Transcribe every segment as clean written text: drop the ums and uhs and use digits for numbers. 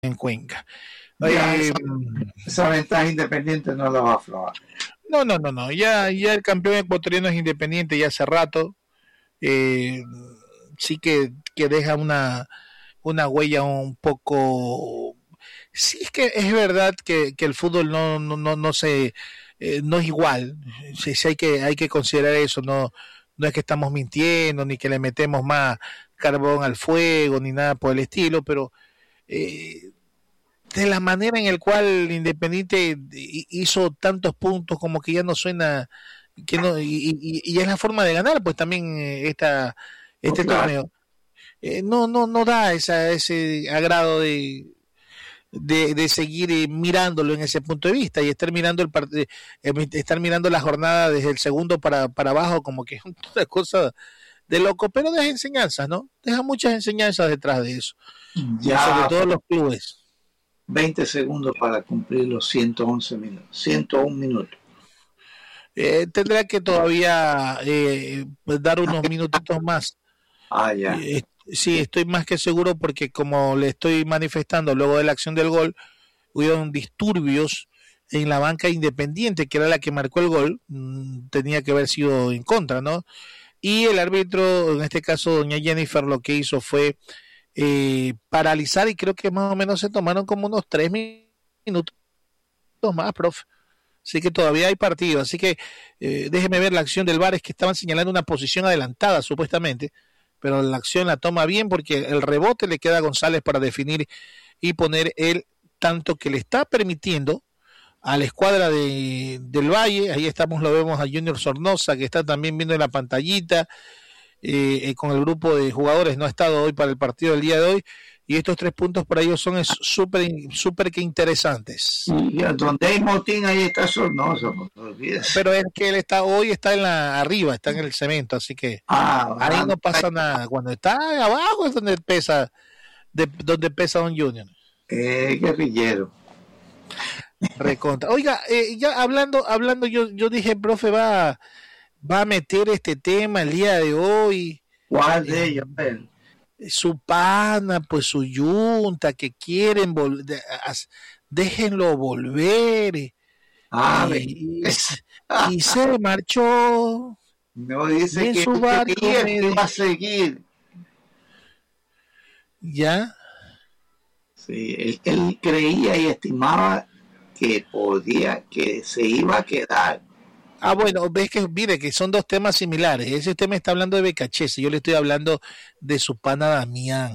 en Cuenca. Ya, esa ventaja Independiente no la va a aflojar. No. Ya el campeón ecuatoriano es Independiente ya hace rato. Sí que deja una huella un poco. Sí, es que es verdad que el fútbol no se no es igual. Sí, sí hay que considerar eso. No es que estamos mintiendo ni que le metemos más carbón al fuego ni nada por el estilo, pero eh, de la manera en el cual Independiente hizo tantos puntos como que ya no suena que no y es la forma de ganar pues también este Claro. torneo no da ese agrado de seguir mirándolo en ese punto de vista y estar mirando estar mirando la jornada desde el segundo para abajo como que es una cosa de loco, pero deja enseñanzas, ¿no? Deja muchas enseñanzas detrás de eso, sobre Ya todo los clubes. 20 segundos para cumplir los 111 minutos, 101 minutos. Tendrá que todavía dar unos minutitos más. Ya. Sí, estoy más que seguro porque como le estoy manifestando luego de la acción del gol, hubieron disturbios en la banca Independiente, que era la que marcó el gol, tenía que haber sido en contra, ¿no? Y el árbitro, en este caso doña Jennifer, lo que hizo fue paralizar y creo que más o menos se tomaron como unos 3 minutos más, profe. Así que todavía hay partido. Así que déjeme ver la acción del VAR. Es que estaban señalando una posición adelantada, supuestamente. Pero la acción la toma bien porque el rebote le queda a González para definir y poner el tanto que le está permitiendo a la escuadra del Valle. Ahí estamos, lo vemos a Junior Sornosa, que está también viendo en la pantallita. Con el grupo de jugadores. No ha estado hoy para el partido del día de hoy. Y estos 3 puntos para ellos son súper que interesantes. Y donde hay motín, ahí está Sornosa, no olvides. Pero es que él hoy está arriba, está en el cemento, así que ahí no pasa nada. Cuando está abajo es donde pesa, donde pesa Don Junior. Guerrillero. Recontra. Oiga, ya hablando, yo dije, profe, va a meter este tema el día de hoy. ¿Cuál de ellos? Su pana, pues su yunta, que quieren déjenlo volver. Y se marchó. No dice en que su barco va a seguir. ¿Ya? Sí, él creía y estimaba que se iba a quedar. Bueno, ves que, mire, que son dos temas similares. Ese tema está hablando de Becachese, yo le estoy hablando de su pana Damián.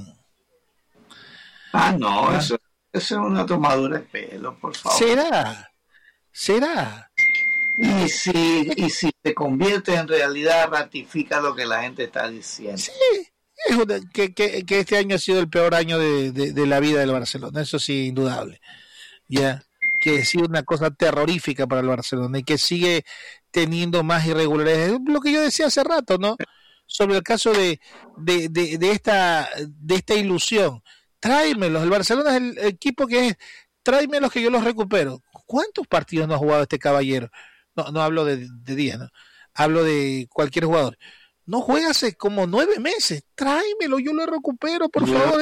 No, eso es una tomadura de pelo, por favor. ¿Será? Y si se convierte en realidad, ratifica lo que la gente está diciendo. Sí, que este año ha sido el peor año de la vida del Barcelona, eso sí, indudable. Ya, que ha sido una cosa terrorífica para el Barcelona y que sigue teniendo más irregularidades. Lo que yo decía hace rato, ¿no? Sobre el caso de esta ilusión. Tráemelos, el Barcelona es el equipo que es, tráemelos que yo los recupero. ¿Cuántos partidos no ha jugado este caballero? No hablo de días, ¿no? Hablo de cualquier jugador. No juega hace como 9 meses. Tráemelo, yo lo recupero, por favor.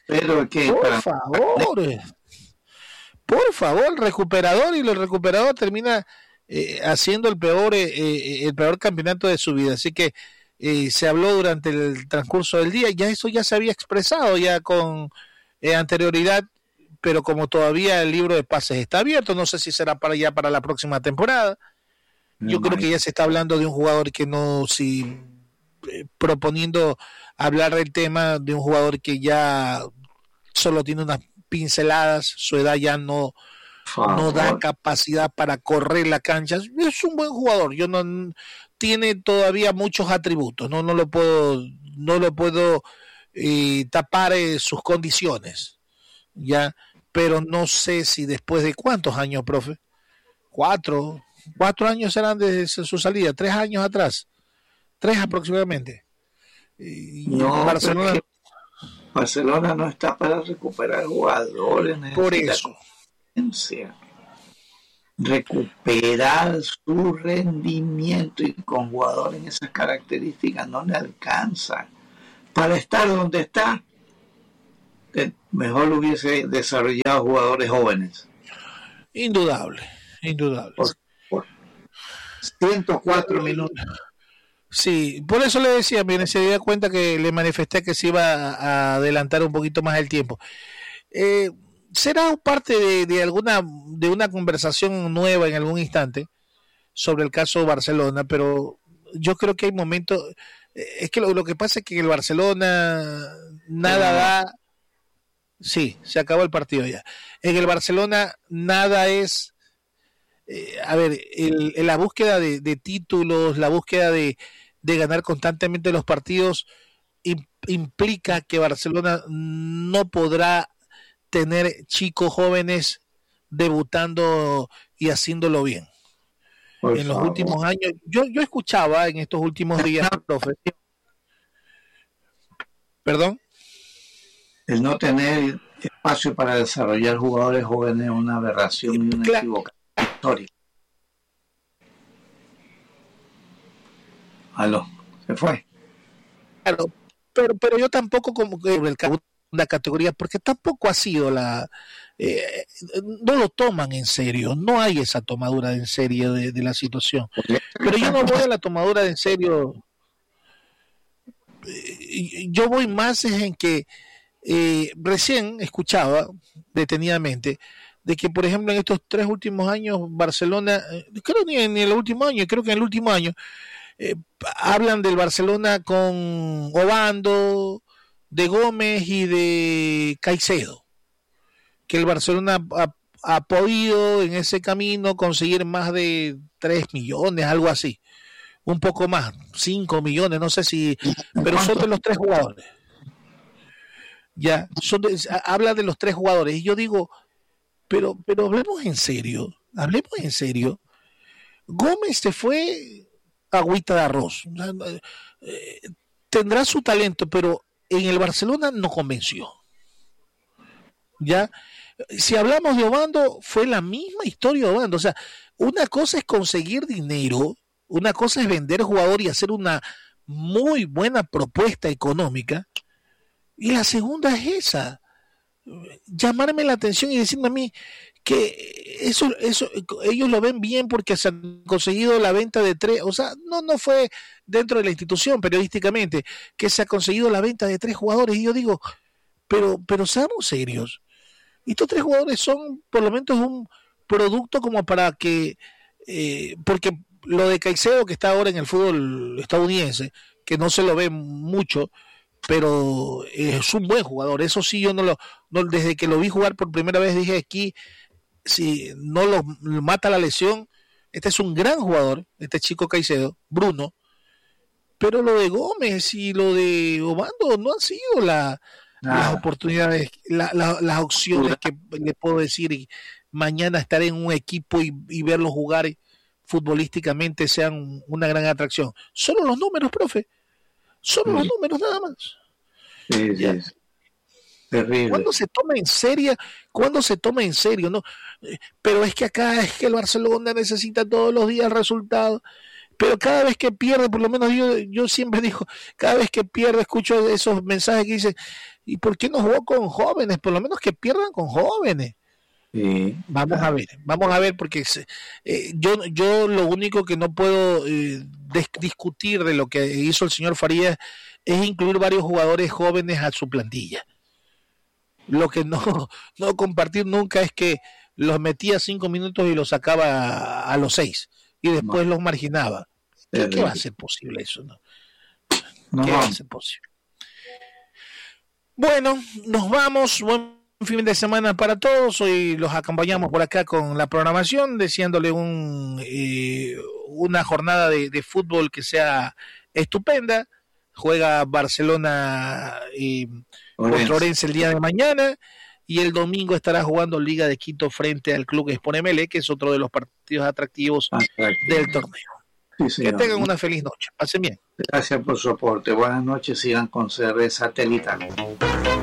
Por favor, el recuperador, y el recuperador termina haciendo el peor campeonato de su vida. Así que se habló durante el transcurso del día, ya eso ya se había expresado ya con anterioridad, pero como todavía el libro de pases está abierto, no sé si será para la próxima temporada. Yo creo que ya se está hablando de un jugador que no, si proponiendo hablar del tema de un jugador que ya solo tiene unas pinceladas, su edad ya no da capacidad para correr la cancha. Es un buen jugador, tiene todavía muchos atributos, no lo puedo tapar sus condiciones, ya, pero no sé si después de cuántos años, profe, 4 años serán desde su salida, 3 años atrás, 3 aproximadamente. No, Barcelona no está para recuperar jugadores. Por eso. Recuperar su rendimiento, y con jugadores en esas características no le alcanza para estar donde está. mejor hubiese desarrollado jugadores jóvenes. Indudable. Por 104 minutos. Sí, por eso le decía, mire, se dio cuenta que le manifesté que se iba a adelantar un poquito más el tiempo. Será parte de una conversación nueva en algún instante sobre el caso Barcelona, pero yo creo que hay momentos, es que lo que pasa es que el Barcelona nada da. Sí, se acabó el partido ya. En el Barcelona nada es, en la búsqueda de títulos, la búsqueda de ganar constantemente los partidos, implica que Barcelona no podrá tener chicos jóvenes debutando y haciéndolo bien. En los últimos años, yo escuchaba en estos últimos días, profe, perdón. El no tener espacio para desarrollar jugadores jóvenes es una aberración y una equivocación histórica. Aló, se fue. Claro, pero yo tampoco como que una categoría, porque tampoco ha sido no lo toman en serio, no hay esa tomadura en serio de la situación. Pero yo no voy a la tomadura en serio, yo voy más en que recién escuchaba detenidamente de que, por ejemplo, en estos 3 últimos años Barcelona, creo ni en el último año, creo que en el último año hablan del Barcelona con Obando, de Gómez y de Caicedo, que el Barcelona ha podido en ese camino conseguir más de 3 millones, algo así, un poco más, 5 millones, no sé si, pero son de los 3 jugadores. Ya, habla de los 3 jugadores, y yo digo, pero hablemos en serio. Gómez se fue agüita de arroz. Tendrá su talento, pero en el Barcelona no convenció. Ya, si hablamos de Obando, fue la misma historia de Obando. O sea, una cosa es conseguir dinero, una cosa es vender jugador y hacer una muy buena propuesta económica, y la segunda es esa, llamarme la atención y decirme a mí que eso ellos lo ven bien porque se han conseguido la venta de 3, o sea, no fue dentro de la institución periodísticamente que se ha conseguido la venta de 3 jugadores, y yo digo, pero seamos serios, estos 3 jugadores son por lo menos un producto como para que porque lo de Caicedo, que está ahora en el fútbol estadounidense, que no se lo ve mucho, pero es un buen jugador, eso sí, yo no desde que lo vi jugar por primera vez dije, aquí si no lo mata la lesión, este es un gran jugador, este chico Caicedo, Bruno, pero lo de Gómez y lo de Obando no han sido las oportunidades, las opciones que le puedo decir, y mañana estar en un equipo y verlo jugar futbolísticamente sean una gran atracción. Solo los números, profe, solo los números nada más. Sí. Terrible. ¿Cuándo se toma en serio? ¿No? Pero es que acá es que el Barcelona necesita todos los días resultados, pero cada vez que pierde, por lo menos yo siempre digo, cada vez que pierde escucho esos mensajes que dicen, ¿y por qué no jugó con jóvenes? Por lo menos que pierdan con jóvenes. Sí, vamos a ver, porque yo lo único que no puedo discutir de lo que hizo el señor Farías es incluir varios jugadores jóvenes a su plantilla. Lo que no compartir nunca es que los metía 5 minutos y los sacaba a los 6 y después los marginaba. ¿Qué va a ser posible eso? ¿Qué va a ser posible? Bueno, nos vamos. Buen fin de semana para todos. Hoy los acompañamos por acá con la programación, deseándole una jornada de fútbol que sea estupenda. Juega Barcelona contra Orense el día de mañana, y el domingo estará jugando Liga de Quito frente al Club Sport ML, que es otro de los partidos atractivos del torneo. Sí, que tengan una feliz noche. Pasen bien. Gracias por su aporte. Buenas noches. Sigan con CR Satelital.